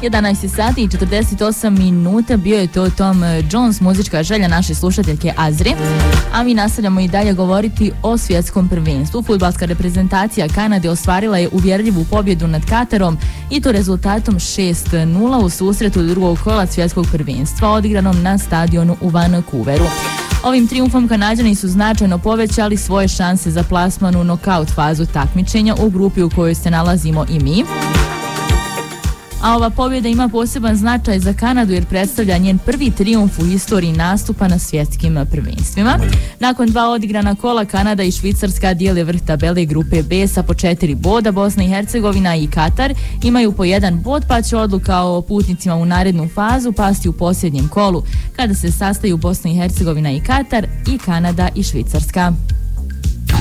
11 sati i 48 minuta, bio je to Tom Jones, muzička želja naše slušateljke Azri. A mi nastavljamo i dalje govoriti o svjetskom prvenstvu. Fudbalska reprezentacija Kanade ostvarila je uvjerljivu pobjedu nad Katarom i to rezultatom 6-0 u susretu drugog kola svjetskog prvenstva odigranom na stadionu u Vancouveru. Ovim trijumfom Kanađani su značajno povećali svoje šanse za plasman u nokaut fazu takmičenja u grupi u kojoj se nalazimo i mi. A ova pobjeda ima poseban značaj za Kanadu jer predstavlja njen prvi trijumf u istoriji nastupa na svjetskim prvenstvima. Nakon 2 odigrana kola, Kanada i Švicarska dijele vrh tabele grupe B sa po 4 boda. Bosna i Hercegovina i Katar imaju po 1 bod, pa će odluka o putnicima u narednu fazu pasti u posljednjem kolu, kada se sastaju Bosna i Hercegovina i Katar i Kanada i Švicarska.